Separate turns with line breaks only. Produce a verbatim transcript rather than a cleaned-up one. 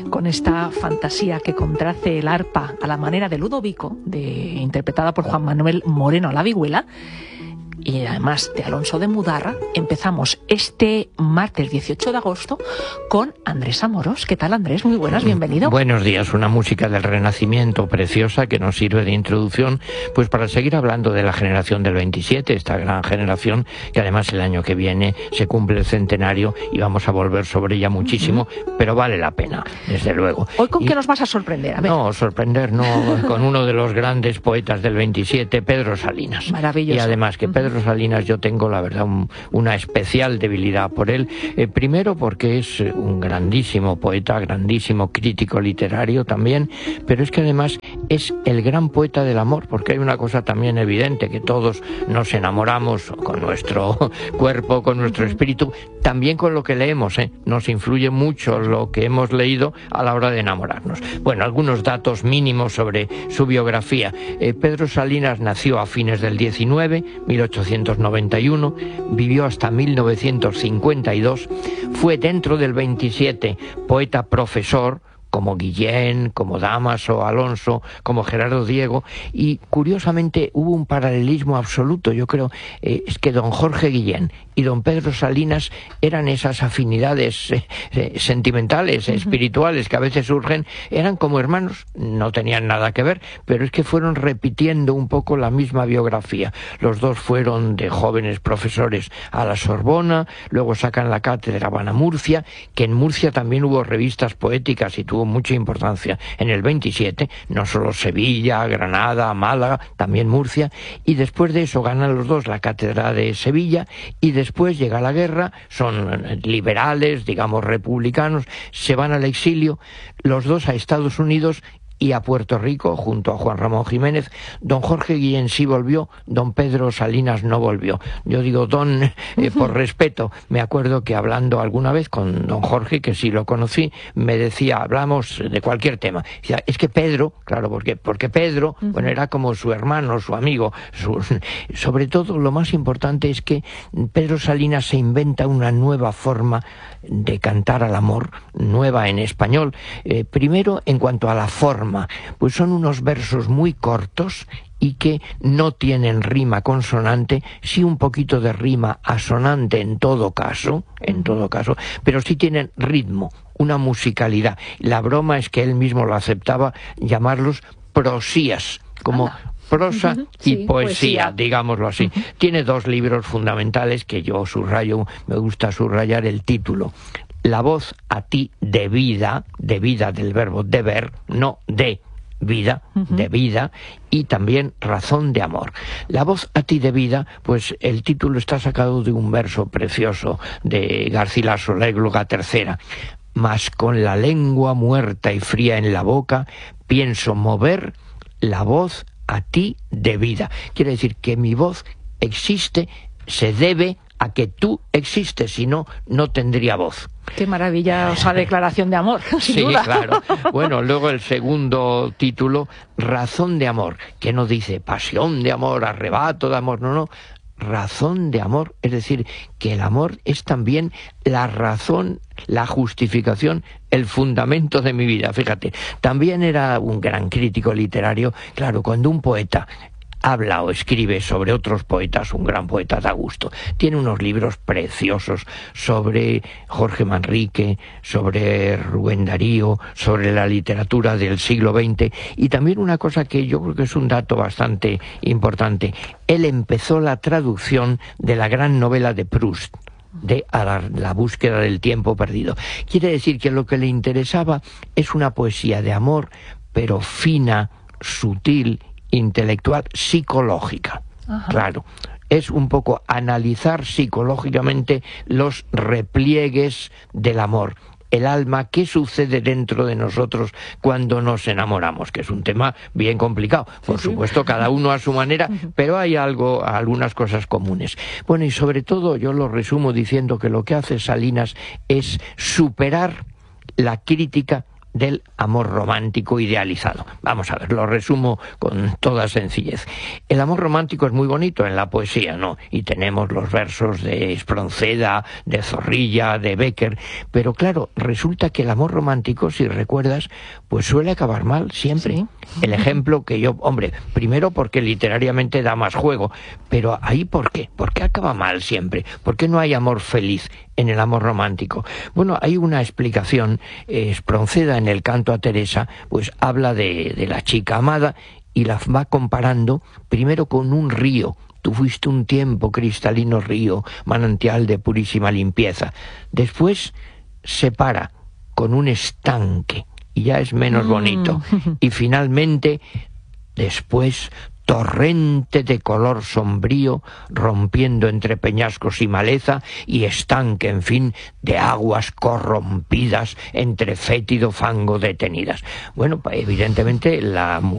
con esta fantasía que contrace el arpa a la manera de Ludovico, de, interpretada por Juan Manuel Moreno a la vihuela, y además de Alonso de Mudarra, empezamos este martes dieciocho de agosto con Andrés Amorós. ¿Qué tal, Andrés? Muy buenas, bienvenido.
Buenos días, una música del Renacimiento preciosa que nos sirve de introducción, pues para seguir hablando de la generación del veintisiete, esta gran generación que además el año que viene se cumple el centenario y vamos a volver sobre ella muchísimo, uh-huh. pero vale la pena, desde luego.
¿Hoy con
y,
qué nos vas a sorprender? A ver.
No, sorprender no, con uno de los grandes poetas del veintisiete, Pedro Salinas.
Maravilloso.
Y además que Pedro Pedro Salinas, yo tengo la verdad un, una especial debilidad por él, eh, primero porque es un grandísimo poeta, grandísimo crítico literario también, pero es que además es el gran poeta del amor, porque hay una cosa también evidente, que todos nos enamoramos con nuestro cuerpo, con nuestro espíritu, también con lo que leemos, ¿eh? Nos influye mucho lo que hemos leído a la hora de enamorarnos. Bueno, algunos datos mínimos sobre su biografía. Eh, Pedro Salinas nació a fines del diecinueve, mil ochocientos noventa y uno, vivió hasta mil novecientos cincuenta y dos, fue dentro del veintisiete poeta profesor, como Guillén, como Dámaso, Alonso, como Gerardo Diego, y curiosamente hubo un paralelismo absoluto. Yo creo eh, es que don Jorge Guillén y don Pedro Salinas eran esas afinidades eh, eh, sentimentales, uh-huh. espirituales que a veces surgen, eran como hermanos, no tenían nada que ver, pero es que fueron repitiendo un poco la misma biografía. Los dos fueron de jóvenes profesores a la Sorbona, luego sacan la cátedra, van a Murcia, que en Murcia también hubo revistas poéticas y tuvo mucha importancia en el veintisiete, no solo Sevilla, Granada, Málaga, también Murcia, y después de eso ganan los dos la cátedra de Sevilla, y después llega la guerra, son liberales, digamos republicanos, se van al exilio, los dos a Estados Unidos y a Puerto Rico, junto a Juan Ramón Jiménez. Don Jorge Guillén sí volvió, don Pedro Salinas no volvió. Yo digo don eh, por respeto. Me acuerdo que hablando alguna vez con don Jorge, que sí lo conocí, me decía, hablamos de cualquier tema. Decía, es que Pedro, claro, porque, porque Pedro, uh-huh. bueno, era como su hermano, su amigo. Su, sobre todo, lo más importante es que Pedro Salinas se inventa una nueva forma de cantar al amor, nueva en español. Eh, primero, en cuanto a la forma, pues son unos versos muy cortos y que no tienen rima consonante, sí un poquito de rima asonante en todo caso, en todo caso, pero sí tienen ritmo, una musicalidad. La broma es que él mismo lo aceptaba, llamarlos prosías, como ah. prosa uh-huh, y sí, poesía, poesía, digámoslo así. Uh-huh. Tiene dos libros fundamentales que yo subrayo, me gusta subrayar el título. La voz a ti de vida, de vida del verbo deber, no de vida, uh-huh. de vida, y también razón de amor. La voz a ti de vida, pues el título está sacado de un verso precioso de Garcilaso, la égloga tercera. Mas con la lengua muerta y fría en la boca, pienso mover la voz a ti de vida. Quiere decir que mi voz existe, se debe a que tú existes, si no, no tendría voz.
Qué maravillosa declaración de amor, sin
sí,
duda.
Claro. Bueno, luego el segundo título, Razón de amor, que no dice pasión de amor, arrebato de amor, no, no, razón de amor, es decir, que el amor es también la razón, la justificación, el fundamento de mi vida. Fíjate, también era un gran crítico literario. Claro, cuando un poeta habla o escribe sobre otros poetas, un gran poeta da gusto. Tiene unos libros preciosos sobre Jorge Manrique, sobre Rubén Darío, sobre la literatura del siglo veinte, y también una cosa que yo creo que es un dato bastante importante. Él empezó la traducción de la gran novela de Proust, de a la, la búsqueda del tiempo perdido. Quiere decir que lo que le interesaba es una poesía de amor, pero fina, sutil, intelectual, psicológica. Ajá. Claro, es un poco analizar psicológicamente los repliegues del amor, el alma, qué sucede dentro de nosotros cuando nos enamoramos, que es un tema bien complicado, por sí, supuesto, sí. Cada uno a su manera, pero hay algo, algunas cosas comunes. Bueno, y sobre todo yo lo resumo diciendo que lo que hace Salinas es superar la crítica del amor romántico idealizado. Vamos a ver, lo resumo con toda sencillez. El amor romántico es muy bonito en la poesía, ¿no? Y tenemos los versos de Espronceda, de Zorrilla, de Bécquer, pero claro, resulta que el amor romántico, si recuerdas, pues suele acabar mal siempre. ¿Sí? El ejemplo que yo, hombre, primero porque literariamente da más juego, pero ahí ¿por qué? ¿Por qué acaba mal siempre? ¿Por qué no hay amor feliz en el amor romántico? Bueno, hay una explicación. eh, Espronceda en el Canto a Teresa pues habla de, de la chica amada y la va comparando primero con un río. Tú fuiste un tiempo cristalino río, manantial de purísima limpieza. Después se para con un estanque y ya es menos mm. bonito. Y finalmente, después, torrente de color sombrío, rompiendo entre peñascos y maleza, y estanque, en fin, de aguas corrompidas entre fétido fango detenidas. Bueno, evidentemente la